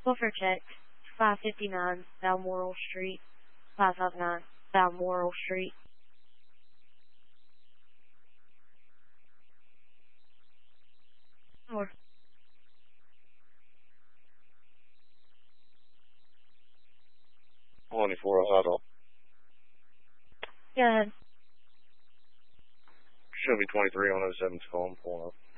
for check. 559 Balmoral Street. 559 Balmoral Street. Or 24 Huddle. go ahead. Should be 23 on 07's phone, pulling up.